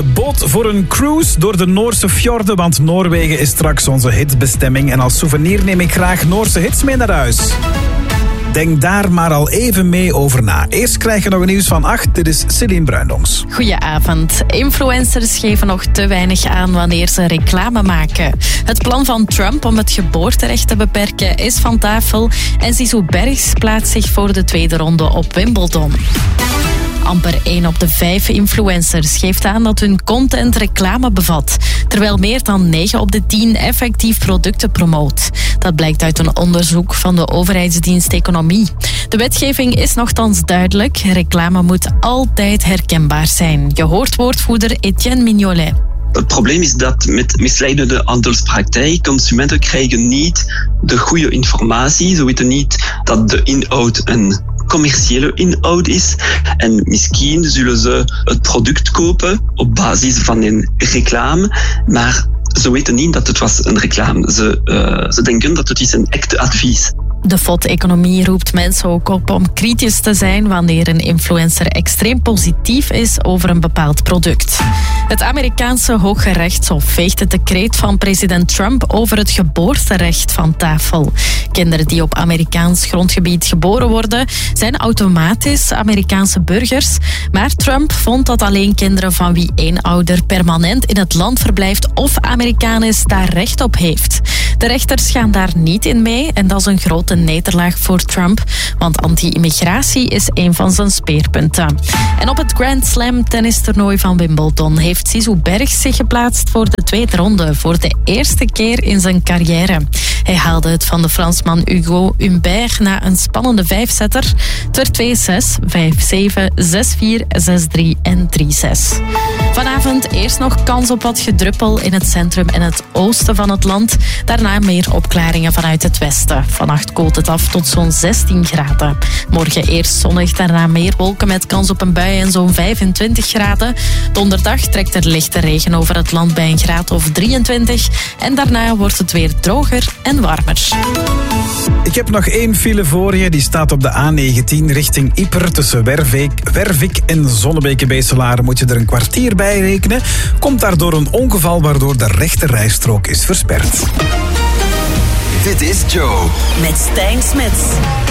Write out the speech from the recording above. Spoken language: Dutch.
Boot voor een cruise door de Noorse fjorden, want Noorwegen is straks onze hitbestemming. En als souvenir neem ik graag Noorse hits mee naar huis. Denk daar maar al even mee over na. Eerst krijg je nog een nieuws van 8. Dit is Celine Bruindongs. Goedenavond. Influencers geven nog te weinig aan wanneer ze reclame maken. Het plan van Trump om het geboorterecht te beperken is van tafel. En Zizou Bergs plaatst zich voor de tweede ronde op Wimbledon. Amper 1 op de 5 influencers geeft aan dat hun content reclame bevat, terwijl meer dan 9 op de 10 effectief producten promoot. Dat blijkt uit een onderzoek van de overheidsdienst Economie. De wetgeving is nochtans duidelijk. Reclame moet altijd herkenbaar zijn. Je hoort woordvoerder Etienne Mignolet. Het probleem is dat met misleidende handelspraktijk consumenten krijgen niet de goede informatie. Ze weten niet dat de inhoud een commerciële inhoud is. En misschien zullen ze het product kopen op basis van een reclame, maar ze weten niet dat het was een reclame. Ze denken dat het is een echt advies. De FOD-economie roept mensen ook op om kritisch te zijn wanneer een influencer extreem positief is over een bepaald product. Het Amerikaanse Hoge Rechtshof veegt het decreet van president Trump over het geboorterecht van tafel. Kinderen die op Amerikaans grondgebied geboren worden, zijn automatisch Amerikaanse burgers. Maar Trump vond dat alleen kinderen van wie één ouder permanent in het land verblijft of Amerikaan is, daar recht op heeft. De rechters gaan daar niet in mee en dat is een grote nederlaag voor Trump, want anti-immigratie is een van zijn speerpunten. En op het Grand Slam tennistoernooi van Wimbledon heeft Zizou Bergs zich geplaatst voor de tweede ronde, voor de eerste keer in zijn carrière. Hij haalde het van de Fransman Hugo Humbert na een spannende 5-setter. Het werd 2-6, 5-7, 6-4, 6-3 en 3-6. Vanavond eerst nog kans op wat gedruppel in het centrum en het oosten van het land. Daarna meer opklaringen vanuit het westen. Vannacht koelt het af tot zo'n 16 graden. Morgen eerst zonnig, daarna meer wolken met kans op een bui en zo'n 25 graden. Donderdag trekt er lichte regen over het land bij een graad of 23. En daarna wordt het weer droger en warmer. Ik heb nog 1 file voor je. Die staat op de A19 richting Ieper. Tussen Wervik en Zonnebeke-Beeselaar moet je er een kwartier bij rekenen. Komt daardoor een ongeval waardoor de rechte rijstrook is versperd. Dit is Joe. Met Stijn Smits.